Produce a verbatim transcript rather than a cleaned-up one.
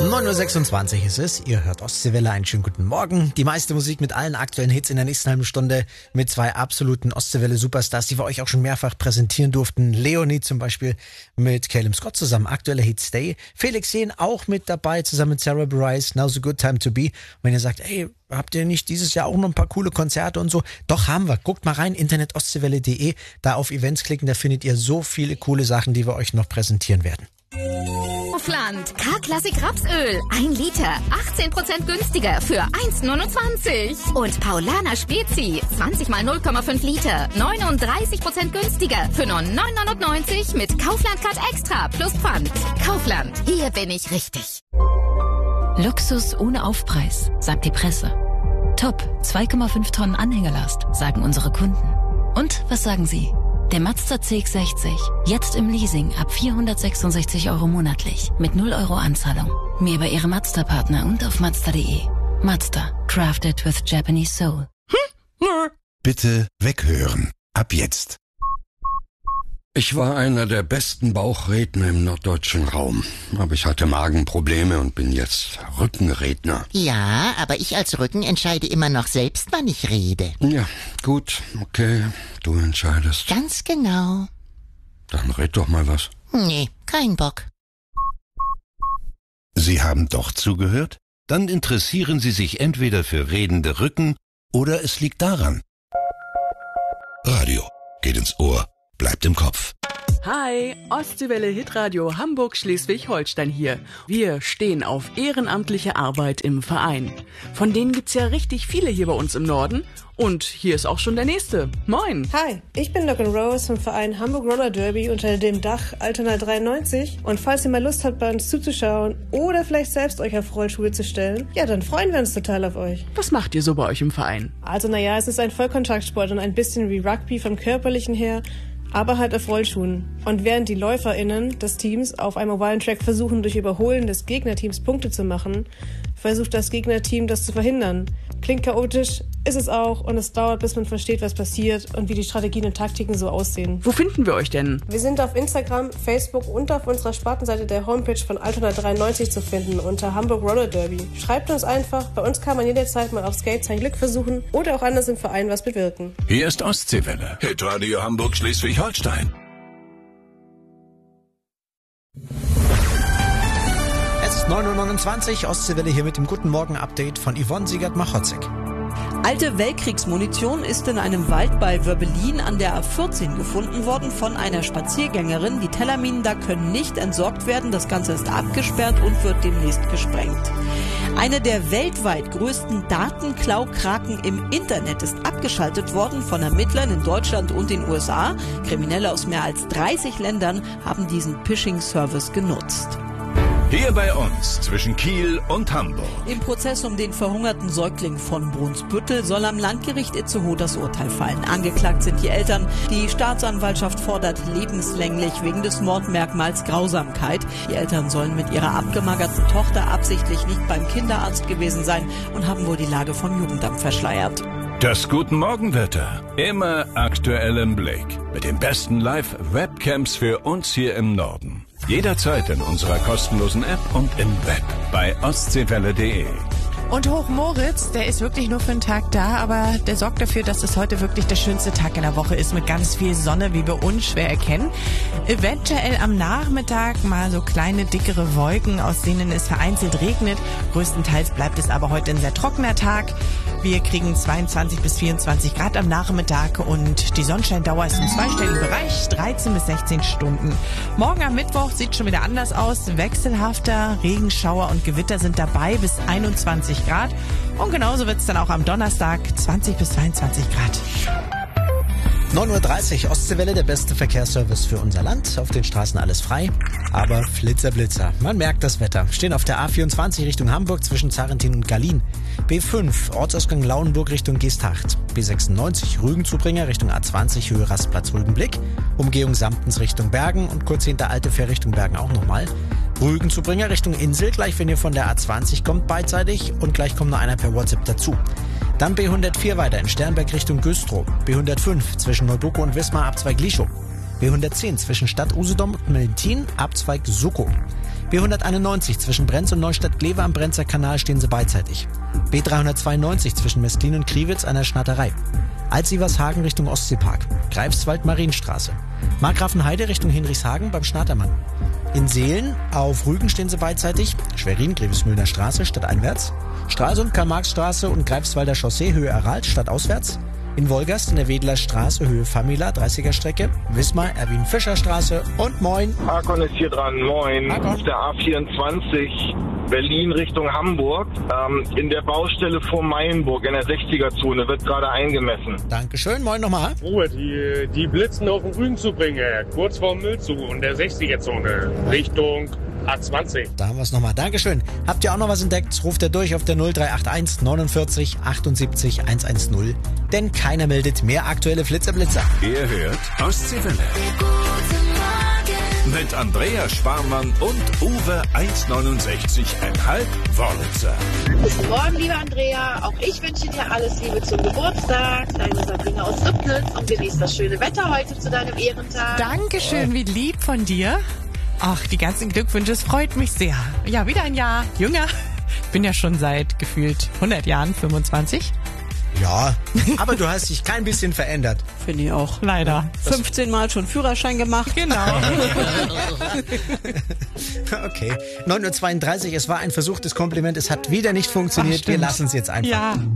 neun Uhr sechsundzwanzig ist es. Ihr hört Ostseewelle. Einen schönen guten Morgen. Die meiste Musik mit allen aktuellen Hits in der nächsten halben Stunde mit zwei absoluten Ostseewelle-Superstars, die wir euch auch schon mehrfach präsentieren durften. Leonie zum Beispiel mit Caleb Scott zusammen. Aktuelle Hit Stay. Felix Jähn auch mit dabei, zusammen mit Sarah Bareilles. Now's a good time to be. Und wenn ihr sagt, ey, habt ihr nicht dieses Jahr auch noch ein paar coole Konzerte und so? Doch, haben wir. Guckt mal rein, internet ostseewelle punkt de. Da auf Events klicken, da findet ihr so viele coole Sachen, die wir euch noch präsentieren werden. Kaufland. K-Klassik Rapsöl. Ein Liter. achtzehn Prozent günstiger für eins neunundzwanzig. Und Paulaner Spezi. zwanzig mal null Komma fünf Liter. neununddreißig Prozent günstiger für nur neun neunundneunzig mit Kaufland Card Extra plus Pfand. Kaufland. Hier bin ich richtig. Luxus ohne Aufpreis, sagt die Presse. Top. zwei Komma fünf Tonnen Anhängerlast, sagen unsere Kunden. Und was sagen Sie? Der Mazda C X sechzig. Jetzt im Leasing ab vierhundertsechsundsechzig Euro monatlich. Mit null Euro Anzahlung. Mehr bei Ihrem Mazda-Partner und auf Mazda punkt de. Mazda. Crafted with Japanese Soul. Bitte weghören. Ab jetzt. Ich war einer der besten Bauchredner im norddeutschen Raum. Aber ich hatte Magenprobleme und bin jetzt Rückenredner. Ja, aber ich als Rücken entscheide immer noch selbst, wann ich rede. Ja, gut, okay, du entscheidest. Ganz genau. Dann red doch mal was. Nee, kein Bock. Sie haben doch zugehört? Dann interessieren Sie sich entweder für redende Rücken oder es liegt daran. Radio geht ins Ohr. Bleibt im Kopf. Hi, Ostseewelle Hitradio Hamburg Schleswig-Holstein hier. Wir stehen auf ehrenamtliche Arbeit im Verein. Von denen gibt's ja richtig viele hier bei uns im Norden. Und hier ist auch schon der nächste. Moin. Hi, ich bin Doc and Rose vom Verein Hamburg Roller Derby unter dem Dach Altona dreiundneunzig. Und falls ihr mal Lust habt, bei uns zuzuschauen oder vielleicht selbst euch auf Rollschuhe zu stellen, ja, dann freuen wir uns total auf euch. Was macht ihr so bei euch im Verein? Also naja, es ist ein Vollkontaktsport und ein bisschen wie Rugby vom Körperlichen her, aber halt auf Rollschuhen. Und während die LäuferInnen des Teams auf einem ovalen Track versuchen, durch Überholen des Gegnerteams Punkte zu machen, versucht das Gegnerteam das zu verhindern. Klingt chaotisch, ist es auch, und es dauert, bis man versteht, was passiert und wie die Strategien und Taktiken so aussehen. Wo finden wir euch denn? Wir sind auf Instagram, Facebook und auf unserer Spartenseite der Homepage von Altona dreiundneunzig zu finden unter Hamburg Roller Derby. Schreibt uns einfach, bei uns kann man jederzeit mal auf Skate sein Glück versuchen oder auch anders im Verein was bewirken. Hier ist Ostseewelle. Hitradio Hamburg Schleswig-Holstein. Es ist neun Uhr neunundzwanzig, Ostseewelle hier mit dem Guten Morgen-Update von Yvonne Siegert-Machotzek. Alte Weltkriegsmunition ist in einem Wald bei Wörbelin an der A vierzehn gefunden worden von einer Spaziergängerin. Die Tellerminen da können nicht entsorgt werden. Das Ganze ist abgesperrt und wird demnächst gesprengt. Eine der weltweit größten Datenklaukraken im Internet ist abgeschaltet worden von Ermittlern in Deutschland und den U S A. Kriminelle aus mehr als dreißig Ländern haben diesen Phishing-Service genutzt. Hier bei uns zwischen Kiel und Hamburg. Im Prozess um den verhungerten Säugling von Brunsbüttel soll am Landgericht Itzehoe das Urteil fallen. Angeklagt sind die Eltern. Die Staatsanwaltschaft fordert lebenslänglich wegen des Mordmerkmals Grausamkeit. Die Eltern sollen mit ihrer abgemagerten Tochter absichtlich nicht beim Kinderarzt gewesen sein und haben wohl die Lage vom Jugendamt verschleiert. Das Guten Morgenwetter. Immer aktuell im Blick. Mit den besten Live-Webcams für uns hier im Norden. Jederzeit in unserer kostenlosen App und im Web bei ostseewelle punkt de. Und Hochmoritz, der ist wirklich nur für einen Tag da, aber der sorgt dafür, dass es heute wirklich der schönste Tag in der Woche ist, mit ganz viel Sonne, wie wir unschwer erkennen. Eventuell am Nachmittag mal so kleine, dickere Wolken, aus denen es vereinzelt regnet. Größtenteils bleibt es aber heute ein sehr trockener Tag. Wir kriegen zweiundzwanzig bis vierundzwanzig Grad am Nachmittag und die Sonnenscheindauer ist im zweistelligen Bereich, dreizehn bis sechzehn Stunden. Morgen am Mittwoch sieht schon wieder anders aus. Wechselhafter, Regenschauer und Gewitter sind dabei bis einundzwanzig Grad. Und genauso wird es dann auch am Donnerstag zwanzig bis zweiundzwanzig Grad. neun Uhr dreißig, Ostseewelle, der beste Verkehrsservice für unser Land. Auf den Straßen alles frei, aber Flitzer, Blitzer. Man merkt das Wetter. Stehen auf der A vierundzwanzig Richtung Hamburg zwischen Zarentin und Gallien. B fünf, Ortsausgang Lauenburg Richtung Geesthacht. B sechsundneunzig, Rügenzubringer Richtung A zwanzig, Höhe Rastplatz Rügenblick. Umgehung Samtens Richtung Bergen und kurz hinter Altefähr Richtung Bergen auch nochmal. Rügenzubringer Richtung Insel, gleich wenn ihr von der A zwanzig kommt beidseitig und gleich kommt noch einer per WhatsApp dazu. Dann B hundertvier weiter in Sternberg Richtung Güstrow. B hundertfünf zwischen Neubuko und Wismar Abzweig Lischow. B hundertzehn zwischen Stadt Usedom und Meltin Abzweig Suckow. B hunderteinundneunzig zwischen Brenz und Neustadt-Glewe am Brenzer Kanal stehen sie beidseitig. B dreihundertzweiundneunzig zwischen Mestlin und Kriwitz an der Schnatterei. Alsivershagen Richtung Ostseepark. Greifswald Marienstraße. Markgrafenheide Richtung Hinrichshagen beim Schnatermann. In Seelen auf Rügen stehen sie beidseitig. Schwerin, Grevesmühlner Straße stadteinwärts. Stralsund, Karl-Marx-Straße und Greifswalder Chaussee Höhe Aralt stadtauswärts. In Wolgast in der Wedler Straße Höhe Famila, dreißiger Strecke. Wismar, Erwin-Fischer-Straße und moin. Arkon ist hier dran, moin. Arkon. Auf der A vierundzwanzig Berlin Richtung Hamburg. Ähm, in der Baustelle vor Meilenburg in der sechziger-Zone wird gerade eingemessen. Dankeschön, moin nochmal. Ruhe, die, die Blitzen auf den Rügen zu bringen, kurz vorm Müllzug und der sechziger-Zone Richtung A zwanzig. Da haben wir es nochmal. Dankeschön. Habt ihr auch noch was entdeckt? Ruft ihr durch auf der null drei acht eins neunundvierzig achtundsiebzig hundertzehn. Denn keiner meldet mehr aktuelle Flitzerblitzer. Ihr hört Ostseewelle. Mit Andrea Sparmann und Uwe eins neunundsechzig Komma fünf Wörlitzer. Guten Morgen, liebe Andrea. Auch ich wünsche dir alles Liebe zum Geburtstag. Deine Sabine aus Ribnitz und genieß das schöne Wetter heute zu deinem Ehrentag. Dankeschön, wie lieb von dir. Ach, die ganzen Glückwünsche, es freut mich sehr. Ja, wieder ein Jahr jünger. Ich bin ja schon seit gefühlt hundert Jahren fünfundzwanzig. Ja, aber du hast dich kein bisschen verändert. Finde ich auch. Leider. fünfzehn Mal schon Führerschein gemacht. Genau. Okay. neun Uhr zweiunddreißig, es war ein versuchtes Kompliment. Es hat wieder nicht funktioniert. Ach, Wir stimmt. lassen es jetzt einfach. Ja.